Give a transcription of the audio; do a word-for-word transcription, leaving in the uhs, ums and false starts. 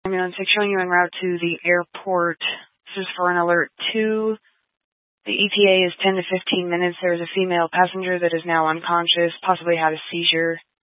Ambulance six showing you en route to the airport. This is for an alert two. The E T A is ten to fifteen minutes. There is a female passenger that is now unconscious, possibly had a seizure.